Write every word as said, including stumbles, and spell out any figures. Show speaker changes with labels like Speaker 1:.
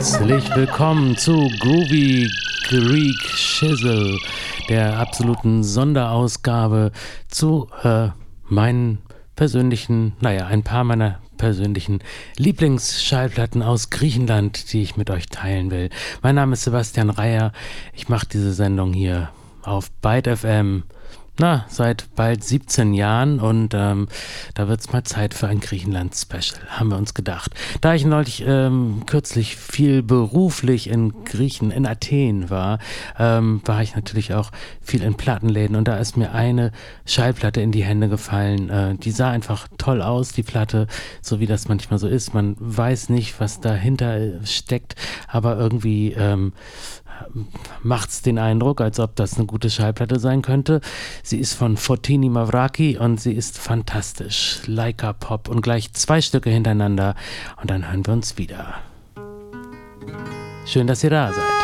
Speaker 1: Herzlich willkommen zu Groovy Greek Shizzle, der absoluten Sonderausgabe zu äh, meinen persönlichen, naja, ein paar meiner persönlichen Lieblingsschallplatten aus Griechenland, die ich mit euch teilen will. Mein Name ist Sebastian Reier. Ich mache diese Sendung hier auf Byte F M. Na, seit bald siebzehn Jahren und ähm, da wird's mal Zeit für ein Griechenland-Special, haben wir uns gedacht. Da ich neulich ähm, kürzlich viel beruflich in Griechen, in Athen war, ähm, war ich natürlich auch viel in Plattenläden und da ist mir eine Schallplatte in die Hände gefallen. Äh, die sah einfach toll aus, die Platte, so wie das manchmal so ist. Man weiß nicht, was dahinter steckt, aber irgendwie ähm, macht's den Eindruck, als ob das eine gute Schallplatte sein könnte. Sie ist von Fotini Mavraki und sie ist fantastisch. Laika Pop und gleich zwei Stücke hintereinander und dann hören wir uns wieder. Schön, dass ihr da seid.